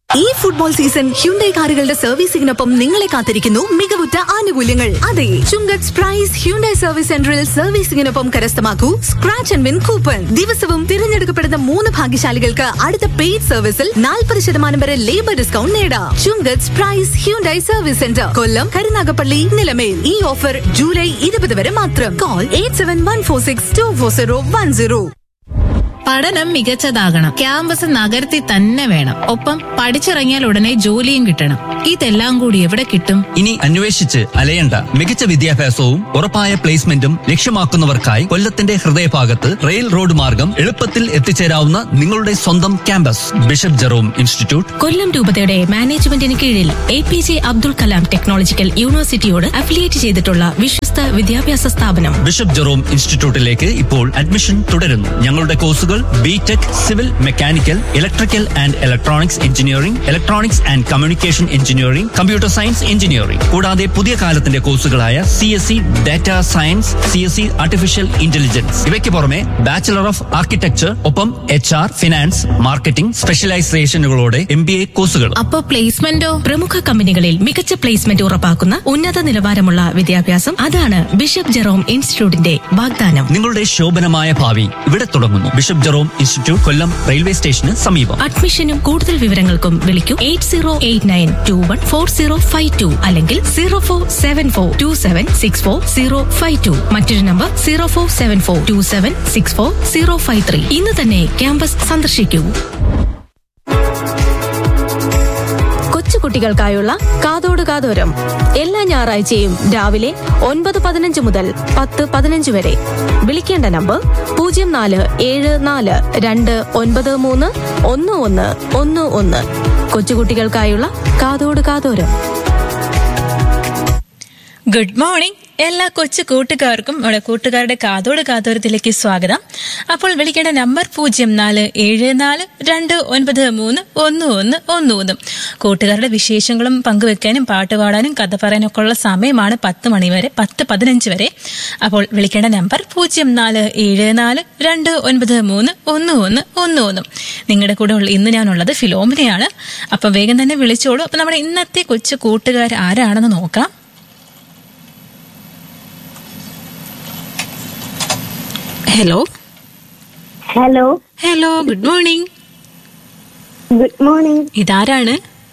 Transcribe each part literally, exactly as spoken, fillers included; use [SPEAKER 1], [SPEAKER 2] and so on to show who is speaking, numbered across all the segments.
[SPEAKER 1] ഈ football season Hyundai കാറുകളുടെ സർവീസിംഗിനൊപ്പം നിങ്ങളെ കാത്തിരിക്കുന്നു മികവുറ്റ ആനുകൂല്യങ്ങൾ. അതെ, ചുങ്കത്ത് പ്രൈസ് ഹ്യുണ്ടൈ സർവീസ് സെന്ററിൽ സർവീസിംഗിനൊപ്പം കരസ്ഥമാക്കൂ സ്ക്രാച്ച് ആൻഡ് വിൻ കൂപ്പൺ. ദിവസവും തിരഞ്ഞെടുക്കപ്പെടുന്ന മൂന്ന് ഭാഗ്യശാലികൾക്ക് അടുത്ത പെയ്ഡ് സർവീസിൽ നാൽപ്പത് ശതമാനം വരെ ലേബർ ഡിസ്കൗണ്ട് നേടാം. ചുങ്കത്ത് പ്രൈസ് ഹ്യുണ്ടൈ സർവീസ് സെന്റർ, കൊല്ലം, കരുനാഗപ്പള്ളി, നിലമേൽ. ഈ ഓഫർ ജൂലൈ ഇരുപത് വരെ മാത്രം. Call eight seven one four six to four zero one zero.
[SPEAKER 2] പഠനം മികച്ചതാകണം, ക്യാമ്പസ് നഗരത്തിൽ തന്നെ വേണം, ഒപ്പം പഠിച്ചിറങ്ങിയാൽ ഉടനെ ജോലിയും കിട്ടണം. ഇതെല്ലാം കൂടി എവിടെ കിട്ടും?
[SPEAKER 3] ഇനി അന്വേഷിച്ച് അലയണ്ട. മികച്ച വിദ്യാഭ്യാസവും ഉറപ്പായ പ്ലേസ്മെന്റും ലക്ഷ്യമാക്കുന്നവർക്കായി കൊല്ലത്തിന്റെ ഹൃദയഭാഗത്ത് റെയിൽ റോഡ് മാർഗം എളുപ്പത്തിൽ എത്തിച്ചേരാവുന്ന നിങ്ങളുടെ സ്വന്തം ക്യാമ്പസ് ബിഷപ്പ് ജെറോം ഇൻസ്റ്റിറ്റ്യൂട്ട്.
[SPEAKER 2] കൊല്ലം രൂപതയുടെ മാനേജ്മെന്റിന് കീഴിൽ A P J Abdul Kalam technological യൂണിവേഴ്സിറ്റിയോട് affiliate ചെയ്തിട്ടുള്ള വിശ്വസ്ത വിദ്യാഭ്യാസ സ്ഥാപനം
[SPEAKER 3] ബിഷപ്പ് ജെറോം ഇൻസ്റ്റിറ്റ്യൂട്ടിലേക്ക് ഇപ്പോൾ അഡ്മിഷൻ തുടരുന്നു. ഞങ്ങളുടെ കോഴ്സുകൾ BTech, civil, mechanical, electrical and electronics engineering, electronics and communication engineering, computer science engineering. കൂടാതെ പുതിയ കാലത്തിന്റെ കോഴ്സുകളായ C S C data science, C S C artificial intelligence. ഇവയ്ക്ക് പുറമെ ബാച്ചിലർ ഓഫ് ആർക്കിടെക്ചർ, ഒപ്പം H R, finance, marketing സ്പെഷ്യലൈസേഷനുകളോടെ M B A കോഴ്സുകൾ.
[SPEAKER 2] അപ്പോ പ്ലേസ്മെന്റോ? പ്രമുഖ കമ്പനികളിൽ മികച്ച പ്ലേസ്മെന്റ് ഉറപ്പാക്കുന്ന ഉന്നത നിലവാരമുള്ള വിദ്യാഭ്യാസം. അതാണ് ബിഷപ്പ് ജെറോം ഇൻസ്റ്റിറ്റ്യൂട്ടിന്റെ വാഗ്ദാനം.
[SPEAKER 3] നിങ്ങളുടെ ശോഭനമായ ഭാവി ഇവിടെ തുടങ്ങുന്നു. ബിഷപ്പ് ജെറോം ഇൻസ്റ്റിറ്റ്യൂട്ട്, കൊല്ലം റെയിൽവേ സ്റ്റേഷന് സമീപം.
[SPEAKER 2] അഡ്മിഷനും കൂടുതൽ വിവരങ്ങൾക്കും വിളിക്കൂ eight zero eight nine to one four zero five to അല്ലെങ്കിൽ zero four seven four to seven six four zero five to. മറ്റൊരു number zero four seven four to seven six four zero five three. ഇന്ന് തന്നെ campus സന്ദർശിക്കൂ. കൊച്ചുകുട്ടികൾക്കായുള്ള കാതോട് കാതോരം എല്ലാ ഞായറാഴ്ചയും രാവിലെ ഒൻപത് പതിനഞ്ച് മുതൽ പത്ത് പതിനഞ്ച് വരെ. വിളിക്കേണ്ട നമ്പർ പൂജ്യം നാല് ഏഴ് നാല് രണ്ട് ഒൻപത് മൂന്ന് ഒന്ന് ഒന്ന് ഒന്ന് ഒന്ന്. കൊച്ചുകുട്ടികൾക്കായുള്ള കാതോട് കാതോരം.
[SPEAKER 4] ഗുഡ് മോർണിംഗ് എല്ലാ കൊച്ചു കൂട്ടുകാർക്കും നമ്മുടെ കൂട്ടുകാരുടെ കാതോട് കാതോരത്തിലേക്ക് സ്വാഗതം. അപ്പോൾ വിളിക്കേണ്ട നമ്പർ പൂജ്യം നാല് ഏഴ് നാല് രണ്ട് ഒൻപത് മൂന്ന് ഒന്ന് ഒന്ന് ഒന്ന് ഒന്ന്. കൂട്ടുകാരുടെ വിശേഷങ്ങളും പങ്കുവെക്കാനും പാട്ട് പാടാനും കഥ പറയാനും ഒക്കെ ഉള്ള സമയമാണ് പത്ത് മണി വരെ, പത്ത് പതിനഞ്ച് വരെ. അപ്പോൾ വിളിക്കേണ്ട നമ്പർ പൂജ്യം നാല് ഏഴ് നാല് രണ്ട് ഒൻപത് മൂന്ന് ഒന്ന് ഒന്ന് ഒന്ന് ഒന്ന്. നിങ്ങളുടെ കൂടെ ഉള്ള ഇന്ന് ഞാനുള്ളത് ഫിലോമിനയാണ്. അപ്പം വേഗം തന്നെ വിളിച്ചോളൂ. അപ്പം നമ്മുടെ ഇന്നത്തെ കൊച്ചു കൂട്ടുകാർ ആരാണെന്ന് നോക്കാം. Hello
[SPEAKER 5] hello
[SPEAKER 4] hello good morning.
[SPEAKER 5] Good morning.
[SPEAKER 4] ഇതാരാണ്?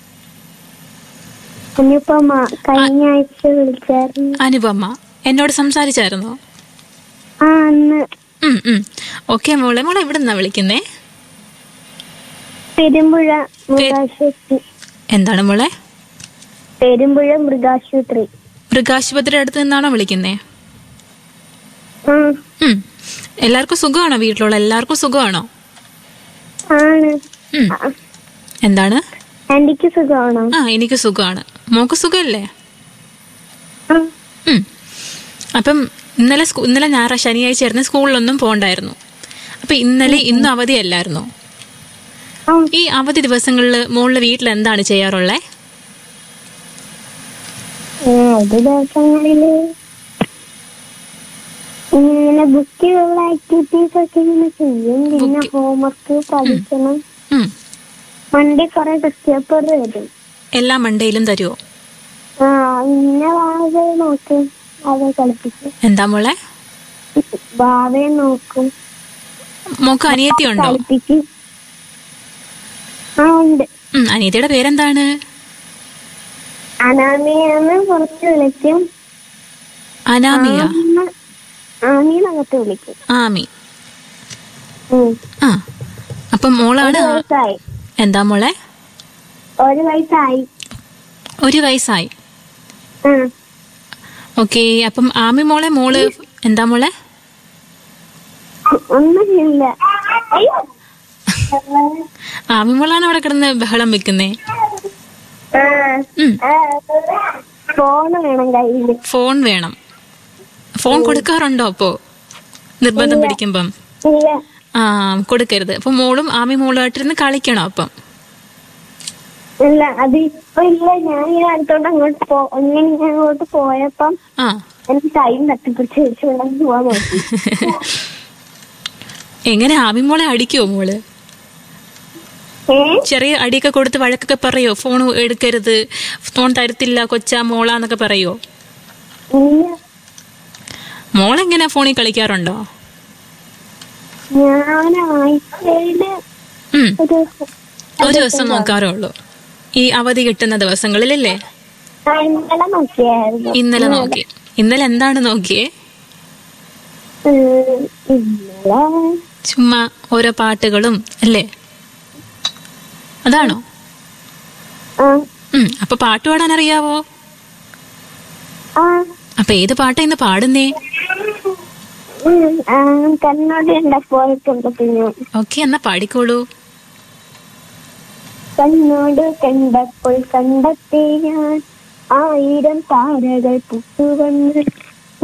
[SPEAKER 5] അനുപമ. കഴിഞ്ഞ ആഴ്ച വിളിച്ചായിരുന്നു.
[SPEAKER 4] അനുപമ എന്നോട് സംസാരിച്ചായിരുന്നോ?
[SPEAKER 5] ആ, അന്ന്.
[SPEAKER 4] ഓക്കെ മോളെ, മോളെ എവിടെ നിന്നാ വിളിക്കുന്നേ?
[SPEAKER 5] പെരുമ്പുഴ മൃഗാശുപത്രി.
[SPEAKER 4] എന്താണ് മോളെ?
[SPEAKER 5] പെരുമ്പുഴ മൃഗാശുപത്രി.
[SPEAKER 4] മൃഗാശുപത്രി അടുത്ത് നിന്നാണോ വിളിക്കുന്നേ? എല്ലാവർക്കും സുഖമാണോ? വീട്ടിലുള്ള എല്ലാവർക്കും സുഖമാണോ? എന്താണ്?
[SPEAKER 5] എനിക്ക് സുഖമാണോ?
[SPEAKER 4] ആ, എനിക്ക് സുഖമാണ്. മോക്ക് സുഖമല്ലേ? അപ്പം ഇന്നലെ ഇന്നലെ ഞായറാഴ്ച ശനിയാഴ്ച ആയിരുന്നു, സ്കൂളിലൊന്നും പോകണ്ടായിരുന്നു. അപ്പൊ ഇന്നലെ ഇന്നും അവധിയല്ലായിരുന്നോ? ഈ അവധി ദിവസങ്ങളില് മോളുടെ വീട്ടിൽ എന്താണ് ചെയ്യാറുള്ളേ?
[SPEAKER 5] ദിവസങ്ങളില് ഇങ്ങനെ ബുക്കിലുള്ള ആക്ടിവിറ്റീസ് ഒക്കെ ഇങ്ങനെ ചെയ്യും. പിന്നെ ഹോംവർക്ക് പഠിക്കണം. മൺഡേ കുറെ ടെസ്റ്റ് പേപ്പർ തരും.
[SPEAKER 4] എല്ലാ മൺഡേയിലും തരുമോ?
[SPEAKER 5] ആ, പിന്നെ വാവയെ നോക്കും, അവയെ കളിപ്പിക്കും.
[SPEAKER 4] എന്താ മോളെ?
[SPEAKER 5] വാവയെ നോക്കും.
[SPEAKER 4] മോക്ക് അനിയത്തി ഉണ്ടോ?
[SPEAKER 5] കളിപ്പിക്കും. ആ, ഉണ്ട്.
[SPEAKER 4] അനിയത്തിയുടെ പേരെന്താണ്?
[SPEAKER 5] അനാമിയാന്ന് കുറച്ച് വിളിക്കും.
[SPEAKER 4] അനാമിയ?
[SPEAKER 5] ആമിന്നകത്ത് വിളിക്കും.
[SPEAKER 4] ആമി. ആ, അപ്പം മോളാണ്. എന്താ മോളെ?
[SPEAKER 5] ഒരു വയസ്സായി.
[SPEAKER 4] ഒരു വയസ്സായി. ഓക്കെ. അപ്പം ആമി മോളെ മോള് എന്താ മോളെ?
[SPEAKER 5] ഒന്നുമില്ല.
[SPEAKER 4] ആമി മോളാണ് അവിടെ കിടന്ന് ബഹളം വെക്കുന്നേ.
[SPEAKER 5] ഫോൺ വേണം കയ്യില്.
[SPEAKER 4] ഫോൺ വേണം. ഫോൺ കൊടുക്കാറുണ്ടോ അപ്പോ നിർബന്ധം പിടിക്കുമ്പം? ആ, കൊടുക്കരുത്. അപ്പൊ മോളും ആമി മോളുമായിട്ടിരുന്ന് കളിക്കണം. അപ്പം
[SPEAKER 5] ഇല്ല, അത് ഇപ്പൊ ഇല്ല. ഞാൻ ഈ അടുത്തോട്ട് അങ്ങോട്ട് പോ ഇങ്ങനെ അങ്ങോട്ട് പോയപ്പം എനിക്ക് ടൈം തട്ടിപ്പിടിച്ച് വെച്ച് പോവാൻ നോക്കി.
[SPEAKER 4] എങ്ങനെ ആമി മോളെ അടിക്കുവോ മോള്? ചെറിയ അടിയൊക്കെ കൊടുത്ത് വഴക്കൊക്കെ പറയോ? ഫോൺ എടുക്കരുത്, ഫോൺ തരത്തില്ല, കൊച്ചാ മോളാന്നൊക്കെ പറയോ? മോളെങ്ങനെയാ ഫോണിൽ കളിക്കാറുണ്ടോ? ഒരു ദിവസം നോക്കാറേ ഉള്ളൂ, ഈ അവധി കിട്ടുന്ന ദിവസങ്ങളിലല്ലേ? ഇന്നലെ നോക്കി. ഇന്നലെ എന്താണ് നോക്കിയേ? ചുമ്മാ ഓരോ പാട്ടുകളും അല്ലേ? അതാണോ? ഉം അപ്പൊ പാട്ട് പാടാൻ അറിയാവോ? അപ്പൊ ഏത് പാട്ടാ ഇന്ന് പാടുന്നേ? ഓക്കെ, എന്നാ പാടിക്കോളൂ.
[SPEAKER 5] കണ്ണോട് കണ്ടപ്പോൾ കണ്ടെത്തി ഞാൻ ആയിരം താരകൾ പുട്ടുവന്ന്